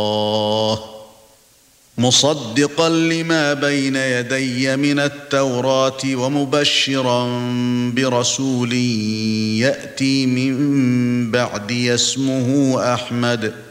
مصدقا لما بين يدي من التوراة ومبشرا برسول يأتي من بعدي اسمه أحمد